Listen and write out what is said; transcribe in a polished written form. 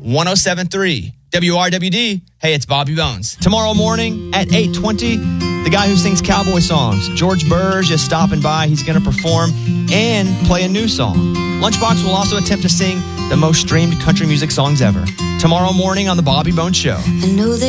107.3 WRWD. Hey, it's Bobby Bones. Tomorrow morning at 8:20, the guy who sings cowboy songs, George Burge, is stopping by. He's going to perform and play a new song. Lunchbox will also attempt to sing the most streamed country music songs ever. Tomorrow morning on The Bobby Bones Show. I know that